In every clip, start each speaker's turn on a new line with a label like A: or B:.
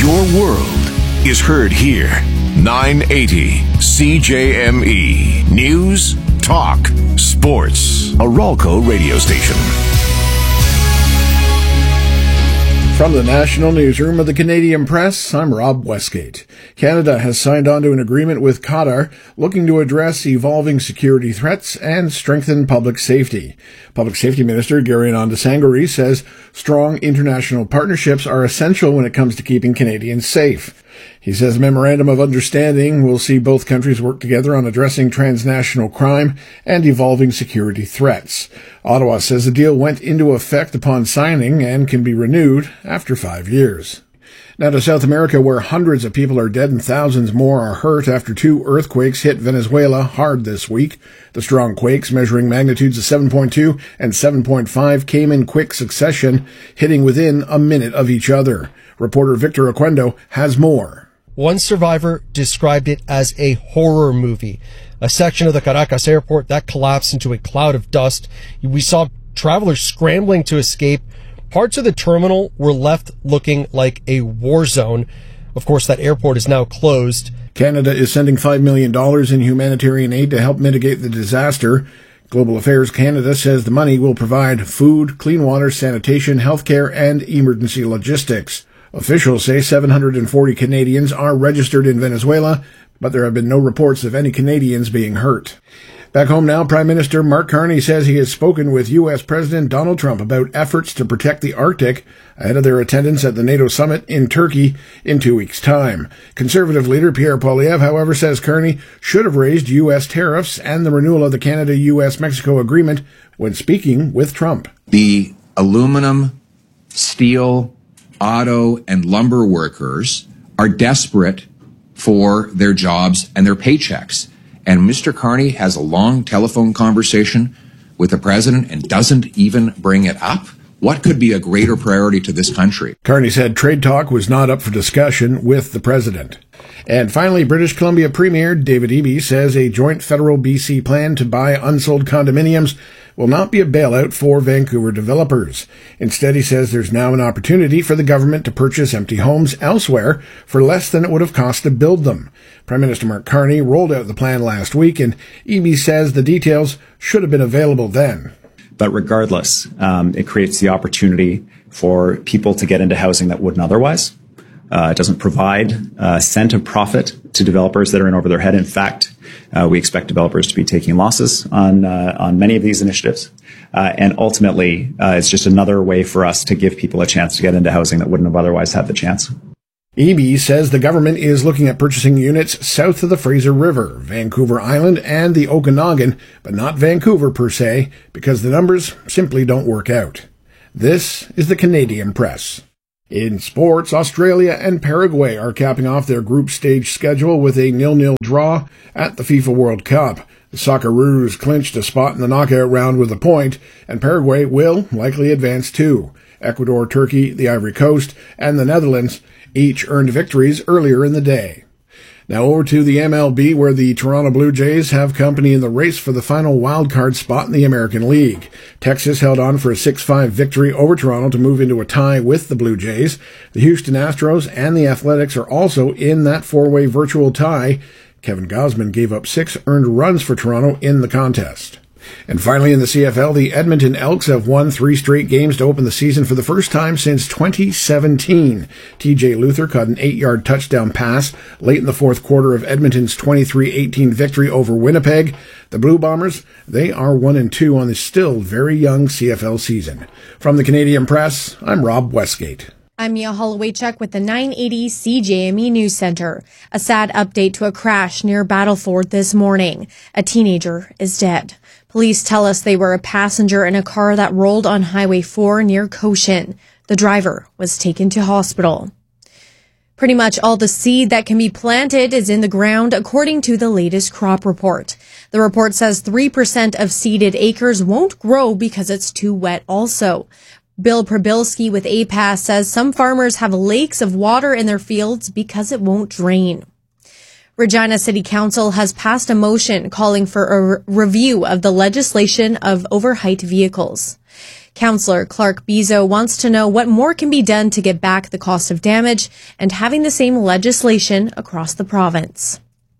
A: Your world is heard here. 980 CJME. News, talk, sports. A Ralco radio station.
B: From the National Newsroom of the Canadian Press, I'm Rob Westgate. Canada has signed on to an agreement with Qatar looking to address evolving security threats and strengthen public safety. Public Safety Minister Gary Anand says strong international partnerships are essential when it comes to keeping Canadians safe. He says a memorandum of understanding will see both countries work together on addressing transnational crime and evolving security threats. Ottawa says the deal went into effect upon signing and can be renewed after 5 years. Now to South America, where hundreds of people are dead and thousands more are hurt after 2 earthquakes hit Venezuela hard this week. The strong quakes, measuring magnitudes of 7.2 and 7.5, came in quick succession, hitting within a minute of each other. Reporter Victor Oquendo has more.
C: One survivor described it as a horror movie. A section of the Caracas airport that collapsed into a cloud of dust. We saw travelers scrambling to escape. Parts of the terminal were left looking like a war zone. Of course, that airport is now closed.
B: Canada is sending $5 million in humanitarian aid to help mitigate the disaster. Global Affairs Canada says the money will provide food, clean water, sanitation, healthcare, and emergency logistics. Officials say 740 Canadians are registered in Venezuela, but there have been no reports of any Canadians being hurt. Back home now, Prime Minister Mark Carney says he has spoken with U.S. President Donald Trump about efforts to protect the Arctic ahead of their attendance at the NATO summit in Turkey in 2 weeks' time. Conservative leader Pierre Poilievre, however, says Carney should have raised U.S. tariffs and the renewal of the Canada-U.S.-Mexico agreement when speaking with Trump.
D: The aluminum, steel, auto, and lumber workers are desperate for their jobs and their paychecks. And Mr. Carney has a long telephone conversation with the president and doesn't even bring it up. What could be a greater priority to this country?
B: Carney said trade talk was not up for discussion with the president. And finally, British Columbia Premier David Eby says a joint federal BC plan to buy unsold condominiums will not be a bailout for Vancouver developers. Instead, he says there's now an opportunity for the government to purchase empty homes elsewhere for less than it would have cost to build them. Prime Minister Mark Carney rolled out the plan last week, and Eby says the details should have been available then.
E: But regardless, it creates the opportunity for people to get into housing that wouldn't otherwise. It doesn't provide a cent of profit to developers that are in over their head. In fact, we expect developers to be taking losses on many of these initiatives. And ultimately, it's just another way for us to give people a chance to get into housing that wouldn't have otherwise had the chance.
B: Eby says the government is looking at purchasing units south of the Fraser River, Vancouver Island, and the Okanagan, but not Vancouver per se, because the numbers simply don't work out. This is the Canadian Press. In sports, Australia and Paraguay are capping off their group stage schedule with a 0-0 draw at the FIFA World Cup. The Socceroos clinched a spot in the knockout round with a point, and Paraguay will likely advance too. Ecuador, Turkey, the Ivory Coast, and the Netherlands each earned victories earlier in the day. Now over to the MLB, where the Toronto Blue Jays have company in the race for the final wildcard spot in the American League. Texas held on for a 6-5 victory over Toronto to move into a tie with the Blue Jays. The Houston Astros and the Athletics are also in that four-way virtual tie. Kevin Gausman gave up 6 earned runs for Toronto in the contest. And finally, in the CFL, the Edmonton Elks have won 3 straight games to open the season for the first time since 2017. TJ Luther caught an 8-yard touchdown pass late in the fourth quarter of Edmonton's 23-18 victory over Winnipeg. The Blue Bombers, they are 1-2 on the still very young CFL season. From the Canadian Press, I'm Rob Westgate.
F: I'm Mia Holloway-Chuck with the 980 CJME News Center. A sad update to a crash near Battleford this morning. A teenager is dead. Police tell us they were a passenger in a car that rolled on Highway 4 near Cochin. The driver was taken to hospital. Pretty much all the seed that can be planted is in the ground, according to the latest crop report. The report says 3% of seeded acres won't grow because it's too wet also. Bill Prabilski with APAS says some farmers have lakes of water in their fields because it won't drain. Regina City Council has passed a motion calling for a review of the legislation of overheight vehicles. Councillor Clark Bezo wants to know what more can be done to get back the cost of damage and having the same legislation across the province.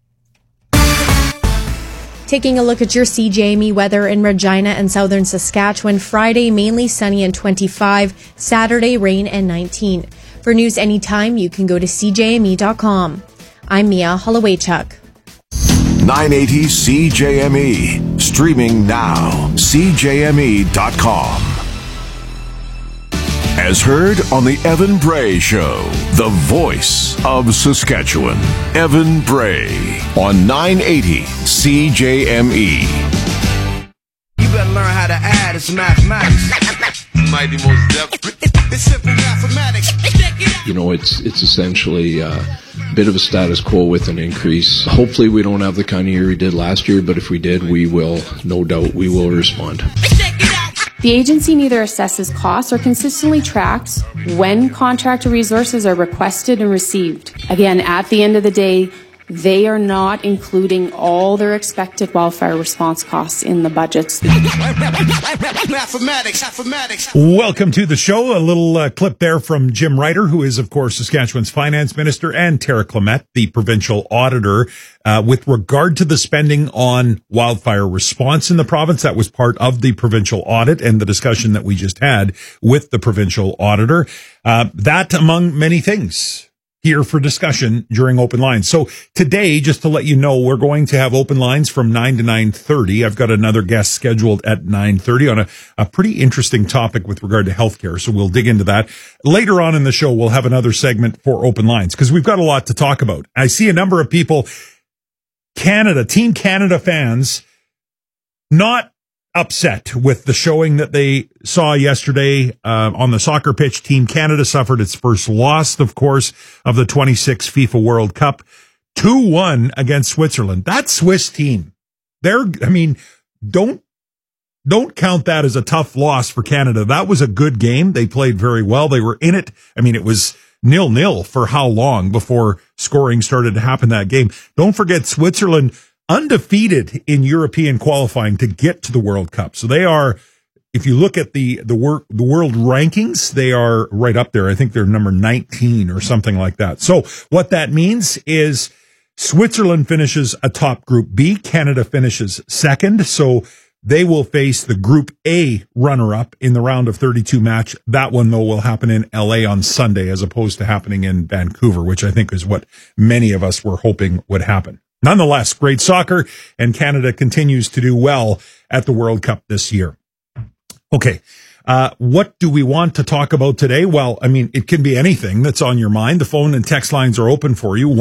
F: Taking a look at your CJME weather in Regina and southern Saskatchewan. Friday, mainly sunny and 25. Saturday, rain and 19. For news anytime, you can go to CJME.com. I'm Mia Hollowaychuk.
A: 980 CJME. Streaming now. CJME.com. As heard on the Evan Bray Show, the voice of Saskatchewan. Evan Bray on 980 CJME.
G: You better learn how to add. It's mathematics. Mighty most definitely. It's simple mathematics.
H: You know, it's essentially a bit of a status quo with an increase. Hopefully we don't have the kind of year we did last year, but if we did, we will, no doubt, we will respond.
I: The agency neither assesses costs or consistently tracks when contractor resources are requested and received. Again, at the end of the day, they are not including all their expected wildfire response costs in the budgets.
G: Mathematics.
J: Welcome to the show. A little clip there from Jim Ryder, who is, of course, Saskatchewan's finance minister, and Tara Clement, the provincial auditor, with regard to the spending on wildfire response in the province. That was part of the provincial audit and the discussion that we just had with the provincial auditor. That, among many things, here for discussion during open lines. So today, just to let you know, we're going to have open lines from 9 to 9:30. I've got another guest scheduled at 9:30 on a pretty interesting topic with regard to healthcare. So we'll dig into that. Later on in the show, we'll have another segment for open lines because we've got a lot to talk about. I see a number of people, Team Canada fans, not upset with the showing that they saw yesterday on the soccer pitch. Team Canada suffered its first loss, of course, of the 26 FIFA World Cup, 2-1 against Switzerland. That Swiss team, don't count that as a tough loss for Canada. That was a good game. They played very well. They were in it. It was 0-0 for how long before scoring started to happen that game. Don't forget Switzerland, undefeated in European qualifying to get to the World Cup. So they are, if you look at the world rankings, they are right up there. I think they're number 19 or something like that. So what that means is Switzerland finishes atop Group B. Canada finishes second. So they will face the Group A runner-up in the round of 32 match. That one, though, will happen in LA on Sunday as opposed to happening in Vancouver, which I think is what many of us were hoping would happen. Nonetheless, great soccer, and Canada continues to do well at the World Cup this year. Okay, what do we want to talk about today? Well, it can be anything that's on your mind. The phone and text lines are open for you,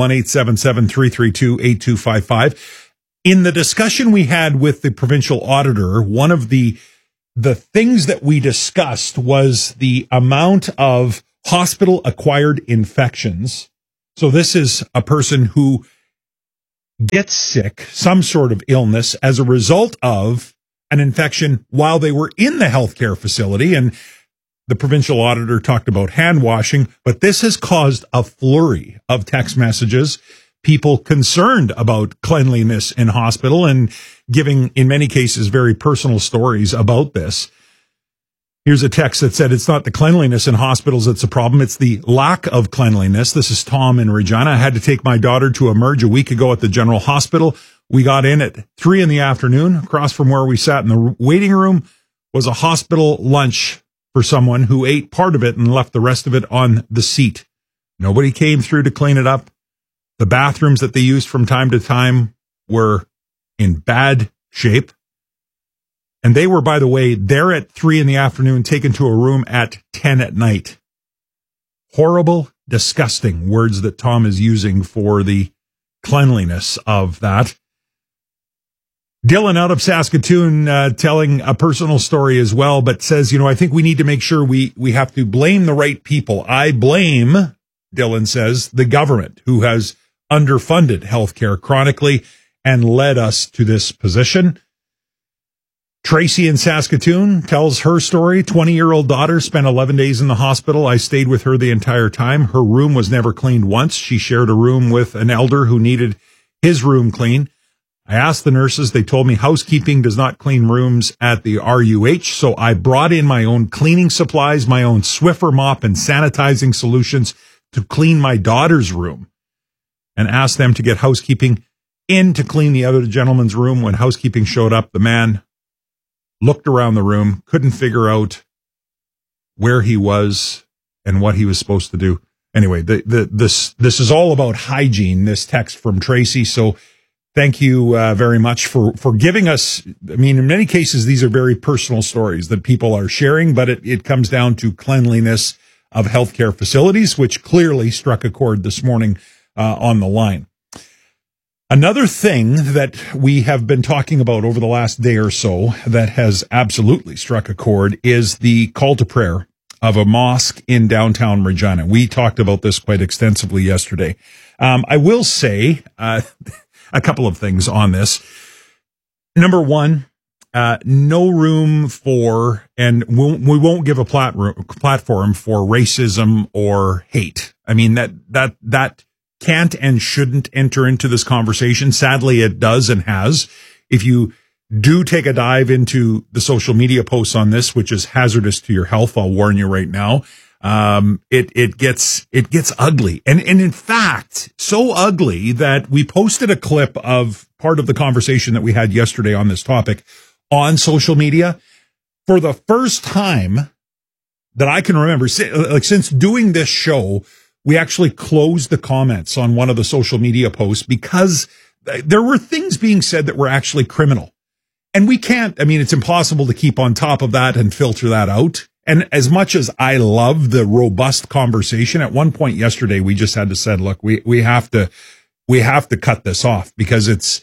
J: 1-877-332-8255. In the discussion we had with the provincial auditor, one of the things that we discussed was the amount of hospital-acquired infections. So this is a person who gets sick, some sort of illness, as a result of an infection while they were in the healthcare facility. And the provincial auditor talked about hand washing, but this has caused a flurry of text messages, people concerned about cleanliness in hospital and giving, in many cases, very personal stories about this. Here's a text that said, it's not the cleanliness in hospitals that's a problem, it's the lack of cleanliness. This is Tom in Regina. I had to take my daughter to emerge a week ago at the General Hospital. We got in at 3 p.m. Across from where we sat in the waiting room was a hospital lunch for someone who ate part of it and left the rest of it on the seat. Nobody came through to clean it up. The bathrooms that they used from time to time were in bad shape. And they were, by the way, there at 3 p.m, taken to a room at 10 p.m. Horrible, disgusting words that Tom is using for the cleanliness of that. Dylan out of Saskatoon telling a personal story as well, but says, I think we need to make sure we have to blame the right people. I blame, Dylan says, the government who has underfunded healthcare chronically and led us to this position. Tracy in Saskatoon tells her story. 20-year-old daughter spent 11 days in the hospital. I stayed with her the entire time. Her room was never cleaned once. She shared a room with an elder who needed his room clean. I asked the nurses. They told me housekeeping does not clean rooms at the RUH. So I brought in my own cleaning supplies, my own Swiffer mop and sanitizing solutions to clean my daughter's room, and asked them to get housekeeping in to clean the other gentleman's room. When housekeeping showed up, the man looked around the room, couldn't figure out where he was and what he was supposed to do. Anyway, this is all about hygiene, this text from Tracy. So thank you very much for giving us, I mean, in many cases, these are very personal stories that people are sharing, but it comes down to cleanliness of healthcare facilities, which clearly struck a chord this morning on the line. Another thing that we have been talking about over the last day or so that has absolutely struck a chord is the call to prayer of a mosque in downtown Regina. We talked about this quite extensively yesterday. I will say a couple of things on this. Number one, no room for, and we won't give a platform for racism or hate. I mean, that can't and shouldn't enter into this conversation. Sadly, it does and has. If you do take a dive into the social media posts on this, which is hazardous to your health, I'll warn you right now. It gets ugly. And in fact, so ugly that we posted a clip of part of the conversation that we had yesterday on this topic on social media. For the first time that I can remember, since doing this show, we actually closed the comments on one of the social media posts because there were things being said that were actually criminal. And we can't, I mean, it's impossible to keep on top of that and filter that out. And as much as I love the robust conversation, at one point yesterday, we just had to say, look, we have to cut this off because it's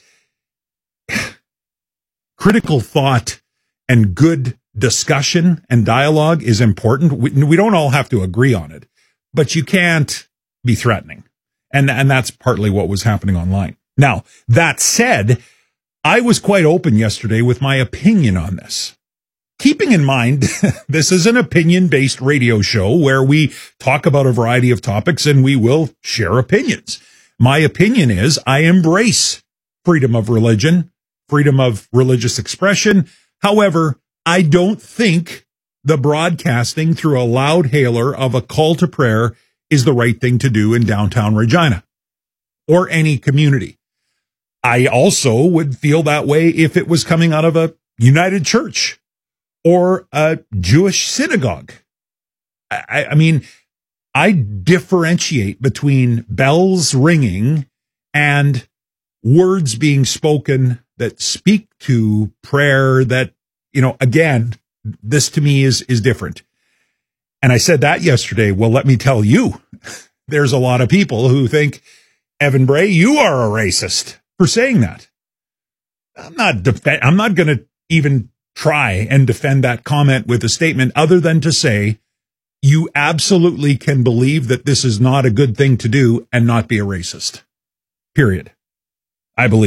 J: critical thought and good discussion and dialogue is important. We don't all have to agree on it, but you can't be threatening. And that's partly what was happening online. Now, that said, I was quite open yesterday with my opinion on this. Keeping in mind, this is an opinion-based radio show where we talk about a variety of topics and we will share opinions. My opinion is I embrace freedom of religion, freedom of religious expression. However, I don't think the broadcasting through a loud hailer of a call to prayer is the right thing to do in downtown Regina or any community. I also would feel that way if it was coming out of a United Church or a Jewish synagogue. I mean, I differentiate between bells ringing and words being spoken that speak to prayer that, again, this to me is different. And I said that yesterday. Well, let me tell you, there's a lot of people who think, Evan Bray, you are a racist for saying that. I'm not going to even try and defend that comment with a statement other than to say, you absolutely can believe that this is not a good thing to do and not be a racist. Period. I believe.